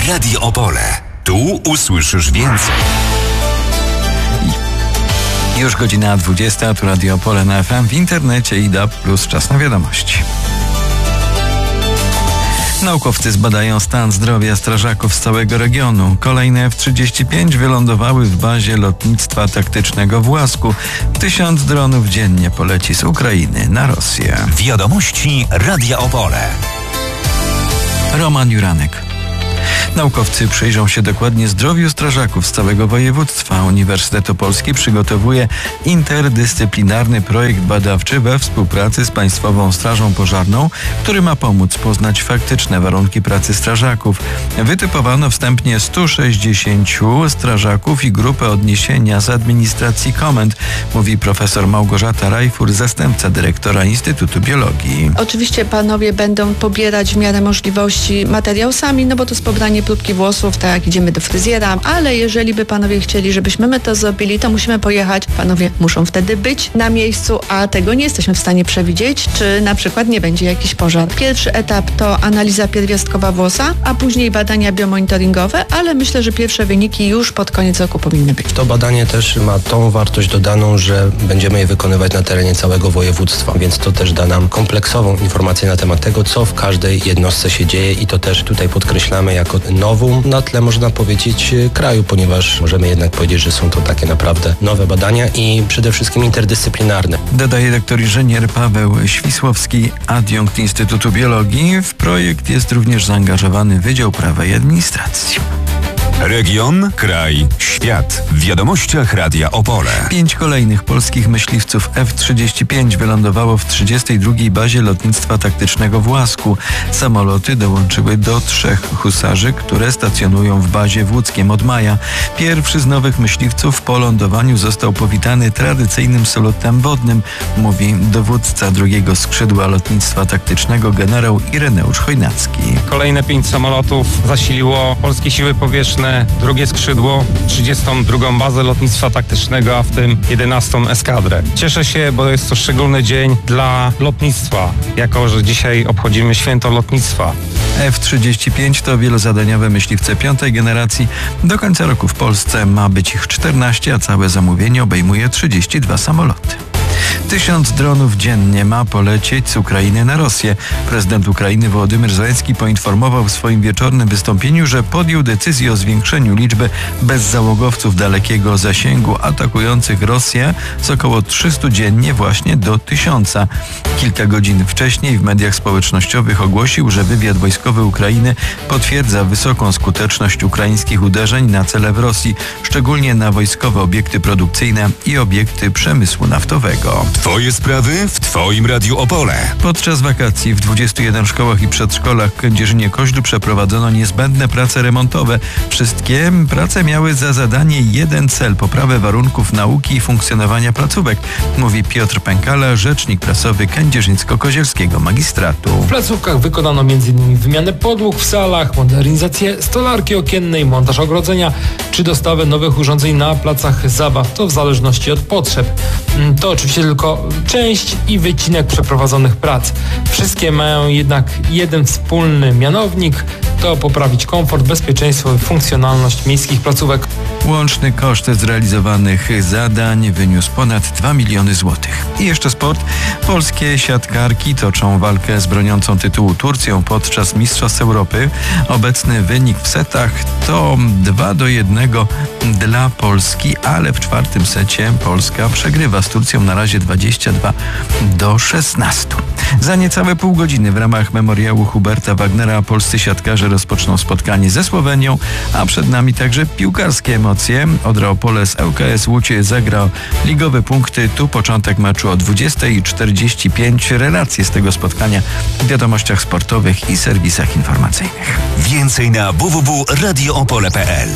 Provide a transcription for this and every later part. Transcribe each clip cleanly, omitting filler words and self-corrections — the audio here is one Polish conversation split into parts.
Radio Opole. Tu usłyszysz więcej. Już godzina 20, tu Radio Opole na FM, w internecie i DAB+, czas na wiadomości. Naukowcy zbadają stan zdrowia strażaków z całego regionu. Kolejne F-35 wylądowały w bazie lotnictwa taktycznego w Łasku. 1000 dronów dziennie poleci z Ukrainy na Rosję. Wiadomości Radia Opole. Roman Juranek. Naukowcy przyjrzą się dokładnie zdrowiu strażaków z całego województwa. Uniwersytet Opolski przygotowuje interdyscyplinarny projekt badawczy we współpracy z Państwową Strażą Pożarną, który ma pomóc poznać faktyczne warunki pracy strażaków. Wytypowano wstępnie 160 strażaków i grupę odniesienia z administracji komend, mówi profesor Małgorzata Rajfur, zastępca dyrektora Instytutu Biologii. Oczywiście panowie będą pobierać w miarę możliwości materiał sami, bo to jest pobranie próbki włosów, tak jak idziemy do fryzjera, ale jeżeli by panowie chcieli, żebyśmy my to zrobili, to musimy pojechać. Panowie muszą wtedy być na miejscu, a tego nie jesteśmy w stanie przewidzieć, czy na przykład nie będzie jakiś pożar. Pierwszy etap to analiza pierwiastkowa włosa, a później badania biomonitoringowe, ale myślę, że pierwsze wyniki już pod koniec roku powinny być. To badanie też ma tą wartość dodaną, że będziemy je wykonywać na terenie całego województwa, więc to też da nam kompleksową informację na temat tego, co w każdej jednostce się dzieje i to też tutaj podkreślamy jako nowum na tle, można powiedzieć, kraju, ponieważ możemy jednak powiedzieć, że są to takie naprawdę nowe badania i przede wszystkim interdyscyplinarne. Dodaje doktor inżynier Paweł Świsłowski, adiunkt Instytutu Biologii. W projekt jest również zaangażowany Wydział Prawa i Administracji. Region, kraj, świat. W wiadomościach Radia Opole. 5 kolejnych polskich myśliwców F-35 wylądowało w 32. bazie lotnictwa taktycznego w Łasku. Samoloty dołączyły do 3 husarzy, które stacjonują w bazie w Łódzkiem od maja. Pierwszy z nowych myśliwców po lądowaniu został powitany tradycyjnym salutem wodnym, mówi dowódca 2. skrzydła lotnictwa taktycznego generał Ireneusz Chojnacki. Kolejne 5 samolotów zasiliło polskie siły powietrzne, 2. skrzydło, 32. bazę lotnictwa taktycznego, a w tym 11. eskadrę. Cieszę się, bo jest to szczególny dzień dla lotnictwa, jako że dzisiaj obchodzimy święto lotnictwa. F-35 to wielozadaniowe myśliwce 5. generacji. Do końca roku w Polsce ma być ich 14, a całe zamówienie obejmuje 32 samoloty. 1000 dronów dziennie ma polecieć z Ukrainy na Rosję. Prezydent Ukrainy Wołodymyr Zełenski poinformował w swoim wieczornym wystąpieniu, że podjął decyzję o zwiększeniu liczby bezzałogowców dalekiego zasięgu atakujących Rosję z około 300 dziennie właśnie do 1000. Kilka godzin wcześniej w mediach społecznościowych ogłosił, że wywiad wojskowy Ukrainy potwierdza wysoką skuteczność ukraińskich uderzeń na cele w Rosji, szczególnie na wojskowe obiekty produkcyjne i obiekty przemysłu naftowego. Twoje sprawy w Twoim Radiu Opole. Podczas wakacji w 21 szkołach i przedszkolach w Kędzierzynie-Koźlu przeprowadzono niezbędne prace remontowe. Wszystkie prace miały za zadanie jeden cel: poprawę warunków nauki i funkcjonowania placówek, mówi Piotr Pękala, rzecznik prasowy Kędzierzyńsko-Kozielskiego Magistratu. W placówkach wykonano m.in. wymianę podłóg w salach, modernizację stolarki okiennej, montaż ogrodzenia czy dostawę nowych urządzeń na placach zabaw. To w zależności od potrzeb. To oczywiście tylko część i wycinek przeprowadzonych prac. Wszystkie mają jednak jeden wspólny mianownik: to poprawić komfort, bezpieczeństwo i funkcjonalność miejskich placówek. Łączny koszt zrealizowanych zadań wyniósł ponad 2 miliony złotych. I jeszcze sport. Polskie siatkarki toczą walkę z broniącą tytułu Turcją podczas Mistrzostw Europy. Obecny wynik w setach to 2-1 dla Polski, ale w 4. secie Polska przegrywa z Turcją na razie 22-16. Za niecałe pół godziny w ramach memoriału Huberta Wagnera polscy siatkarze rozpoczną spotkanie ze Słowenią, a przed nami także piłkarskie emocje. Odra Opole z ŁKS Łódź zagra ligowe punkty. Tu początek meczu o 20:45. Relacje z tego spotkania w wiadomościach sportowych i serwisach informacyjnych. Więcej na www.radioopole.pl.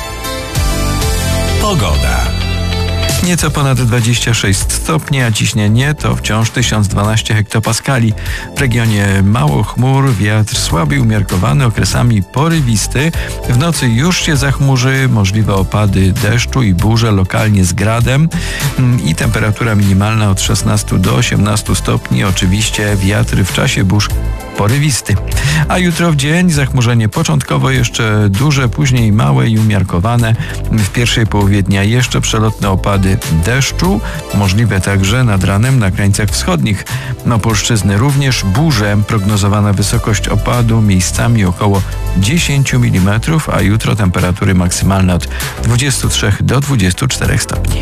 Pogoda. Nieco ponad 26 stopni, a ciśnienie to wciąż 1012 hektopaskali. W regionie mało chmur, wiatr słaby, umiarkowany, okresami porywisty. W nocy już się zachmurzy, możliwe opady deszczu i burze, lokalnie z gradem i temperatura minimalna od 16 do 18 stopni. Oczywiście wiatr w czasie burz porywisty. A jutro w dzień zachmurzenie początkowo jeszcze duże, później małe i umiarkowane. W pierwszej połowie dnia jeszcze przelotne opady deszczu, możliwe także nad ranem na krańcach wschodnich Opolszczyzny. Również burze, prognozowana wysokość opadu miejscami około 10 mm, a jutro temperatury maksymalne od 23 do 24 stopni.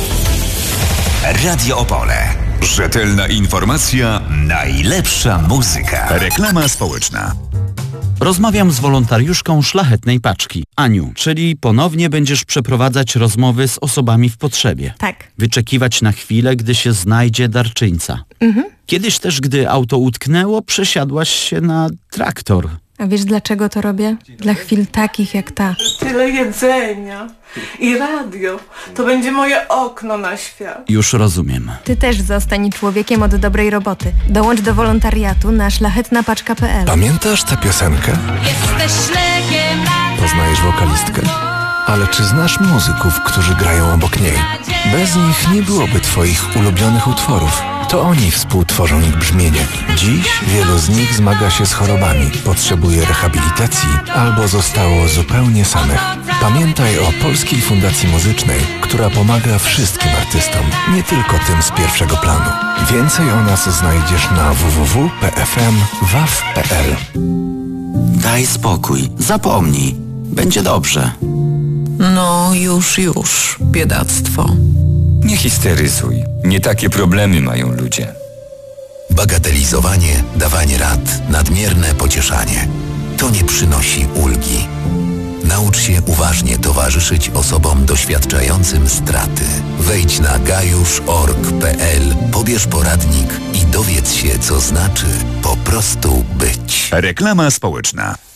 Radio Opole. Rzetelna informacja, najlepsza muzyka. Reklama społeczna. Rozmawiam z wolontariuszką Szlachetnej Paczki, Aniu, czyli ponownie będziesz przeprowadzać rozmowy z osobami w potrzebie. Tak. Wyczekiwać na chwilę, gdy się znajdzie darczyńca. Kiedyś też, gdy auto utknęło, przesiadłaś się na traktor. A wiesz, dlaczego to robię? Dla chwil takich jak ta. Tyle jedzenia i radio. To będzie moje okno na świat. Już rozumiem. Ty też zostań człowiekiem od dobrej roboty. Dołącz do wolontariatu na szlachetnapaczka.pl. Pamiętasz tę piosenkę? Poznajesz wokalistkę? Ale czy znasz muzyków, którzy grają obok niej? Bez nich nie byłoby twoich ulubionych utworów. To oni współtworzą ich brzmienie. Dziś wielu z nich zmaga się z chorobami, potrzebuje rehabilitacji albo zostało zupełnie samych. Pamiętaj o Polskiej Fundacji Muzycznej, która pomaga wszystkim artystom, nie tylko tym z pierwszego planu. Więcej o nas znajdziesz na www.pfm.waw.pl. Daj spokój, zapomnij. Będzie dobrze. No już, biedactwo. Nie histeryzuj. Nie takie problemy mają ludzie. Bagatelizowanie, dawanie rad, nadmierne pocieszanie. To nie przynosi ulgi. Naucz się uważnie towarzyszyć osobom doświadczającym straty. Wejdź na gajusz.org.pl, pobierz poradnik i dowiedz się, co znaczy po prostu być. Reklama społeczna.